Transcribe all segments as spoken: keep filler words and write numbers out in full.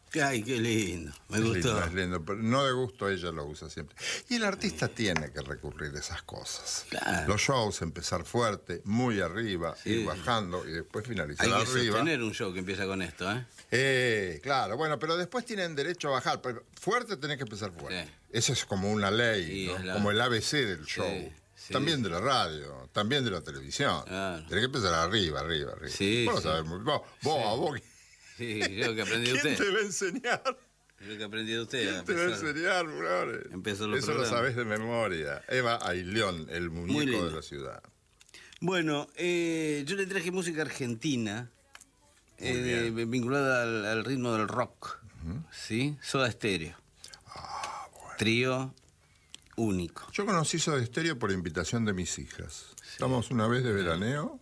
Ay, qué lindo, me Es gustó. lindo, es lindo, pero no de gusto ella lo usa siempre. Y el artista tiene que recurrir a esas cosas. Claro. Los shows, empezar fuerte, muy arriba, Sí. ir bajando y después finalizar Hay que arriba. sostener un show que empieza con esto, ¿eh? Eh, claro, bueno, pero después tienen derecho a bajar. Pero fuerte tenés que empezar fuerte. Sí. Eso es como una ley, Sí, ¿no? es la- Como el A B C del show. Sí, sí, También sí. de la radio, también de la televisión. Claro. Tenés que empezar arriba, arriba, arriba. Sí, vos lo sí. sabés muy- vos, vos, a vos, Sí, yo que aprendí de ¿quién usted. te va a enseñar? Yo que aprendí de usted. ¿Quién a te va a pesar- enseñar, brother? Empezó los Eso lo programas. sabés de memoria. Eva Ailión, el muñeco lindo. de la ciudad. Bueno, eh, yo le traje música argentina, Muy eh, bien. vinculada al, al ritmo del rock, ¿sí? Soda Stereo. Ah, Trío único. Yo conocí Soda Stereo por invitación de mis hijas. Estamos una vez de veraneo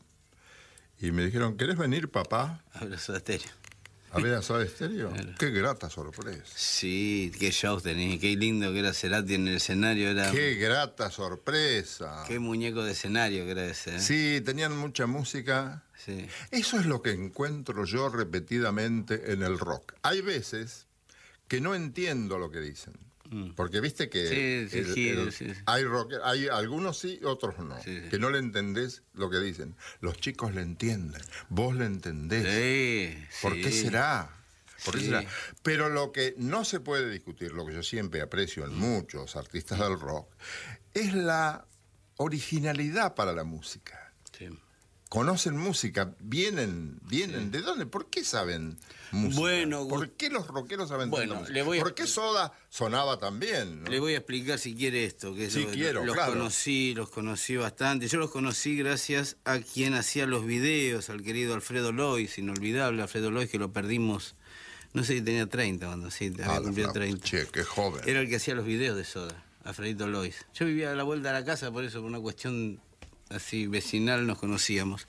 y me dijeron, ¿querés venir, papá, Habla Soda Stereo. a ver a Soda Stereo? Claro. Qué grata sorpresa. Sí, qué shows tenía, qué lindo que era Cerati en el escenario, era Qué grata sorpresa. qué muñeco de escenario que era ese. ¿eh? Sí, tenían mucha música. Sí. Eso es lo que encuentro yo repetidamente en el rock. Hay veces que no entiendo lo que dicen. Mm. Porque viste que Sí, sí, el- sí, el- sí, sí. hay rock, hay algunos sí, otros no. Sí, sí. Que no le entendés lo que dicen. Los chicos le entienden, vos le entendés. Sí, ¿Por sí. qué será? ¿Por qué Sí. será? Pero lo que no se puede discutir, lo que yo siempre aprecio en muchos artistas del rock, es la originalidad para la música. Sí. Conocen música, vienen, vienen, ¿de dónde? ¿Por qué saben música? Bueno, ¿por qué los rockeros saben bueno, tanta música? le voy a- ¿Por qué Soda sonaba tan bien? ¿no? Le voy a explicar si quiere esto, que Sí, eso- quiero, los claro. conocí, los conocí bastante. Yo los conocí gracias a quien hacía los videos, al querido Alfredo Lois, inolvidable Alfredo Lois, que lo perdimos, no sé si tenía treinta cuando sí, Ah, había la cumplido flauta. treinta. Che, qué joven. Era el que hacía los videos de Soda, Alfredito Lois. Yo vivía a la vuelta de la casa, por eso, por una cuestión así vecinal, nos conocíamos.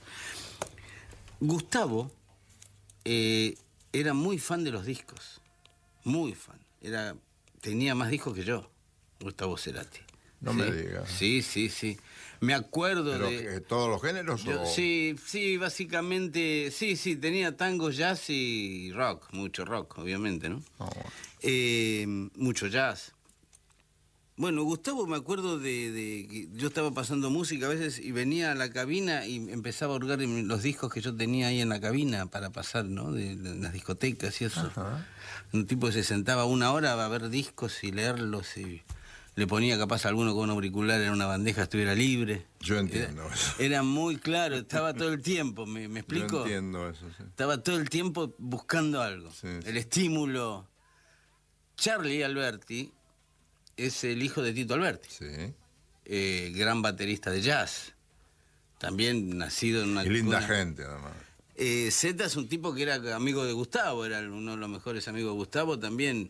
Gustavo eh, era muy fan de los discos, muy fan. Era, tenía más discos que yo, Gustavo Cerati. No ¿Sí? me digas. Sí, sí, sí. Me acuerdo ¿Pero de... que todos los géneros? Yo- o... sí, sí, básicamente, sí, sí, tenía tango, jazz y rock, mucho rock, obviamente, ¿no? No, bueno. Eh, mucho jazz. Bueno, Gustavo, me acuerdo de, de que yo estaba pasando música a veces y venía a la cabina y empezaba a hurgar en los discos que yo tenía ahí en la cabina para pasar, ¿no? De, de las discotecas y eso. Ajá. Un tipo que se sentaba una hora a ver discos y leerlos y le ponía capaz a alguno con un auricular en una bandeja estuviera libre. Yo entiendo Era, eso. era muy claro, estaba todo el tiempo, ¿me, me Yo explico? entiendo eso, sí. Estaba todo el tiempo buscando algo. Sí, sí. El estímulo. Charlie Alberti es el hijo de Tito Alberti, Sí. eh, gran baterista de jazz. También nacido en una... Y linda una- gente, además. Eh, Zeta es un tipo que era amigo de Gustavo, era uno de los mejores amigos de Gustavo, también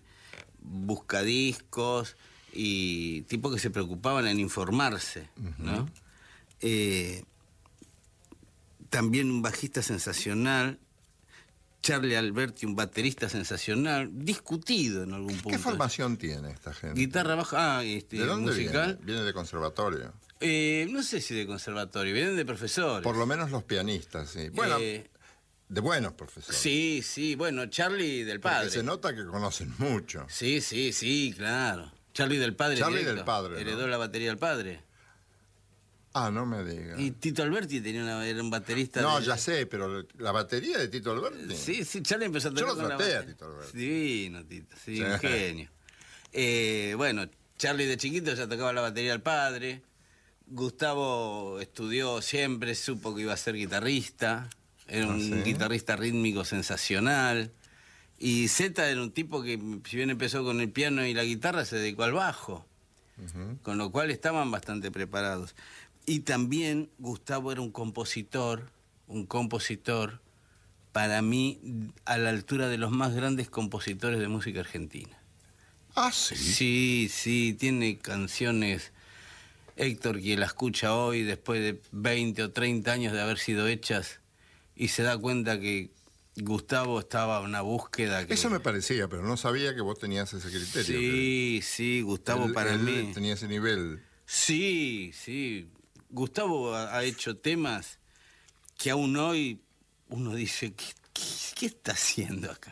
buscadiscos y tipo que se preocupaban en informarse, ¿no? Eh, también un bajista sensacional, Charlie Alberti, un baterista sensacional, discutido en algún punto. ¿Qué formación tiene esta gente? Guitarra baja, ah, este, ¿De dónde musical. viene? Viene de conservatorio. Eh, no sé si de conservatorio, vienen de profesores. Por lo menos los pianistas, sí. Bueno, Eh, de buenos profesores. sí, sí, bueno, Charlie del Porque padre. se nota que conocen mucho. Sí, sí, sí, claro. Charlie del padre. Charlie directo. del padre, Heredó ¿no? la batería del padre. Ah, no me digas. Y Tito Alberti tenía una, era un baterista. No, de- ya sé, pero la batería de Tito Alberti. Sí, sí, Charlie empezó a Yo tocar lo con la traté a batería. Tito Alberti. Divino, Tito, sí, Sí. un genio. Eh, bueno, Charlie de chiquito ya tocaba la batería del padre. Gustavo estudió siempre, supo que iba a ser guitarrista. Era Ah, un ¿sí? guitarrista rítmico sensacional. Y Zeta era un tipo que, si bien empezó con el piano y la guitarra, se dedicó al bajo. Ujú. Con lo cual estaban bastante preparados. Y también Gustavo era un compositor, un compositor, para mí, a la altura de los más grandes compositores de música argentina. Ah, sí. Sí, sí, tiene canciones, Héctor, que la escucha hoy, después de veinte o treinta años de haber sido hechas, y se da cuenta que Gustavo estaba en una búsqueda que... Eso me parecía, pero no sabía que vos tenías ese criterio. Sí, sí, Gustavo Él- para él mí... tenía ese nivel. Sí, sí. Gustavo ha, ha hecho temas que aún hoy uno dice, ¿qué, qué, qué está haciendo acá?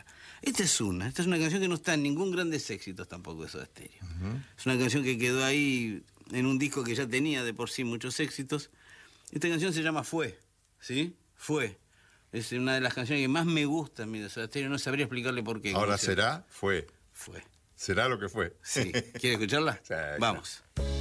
Esta es una, esta es una canción que no está en ningún grandes éxitos tampoco de Soda Stereo. Uh-huh. Es una canción que quedó ahí en un disco que ya tenía de por sí muchos éxitos. Esta canción se llama Fue, ¿sí? Fue. Es una de las canciones que más me gustan de Soda Stereo, no sabría explicarle por qué. Ahora será, fue. Fue. Será lo que fue. Sí. ¿Quiere escucharla? Sí, vamos. Claro.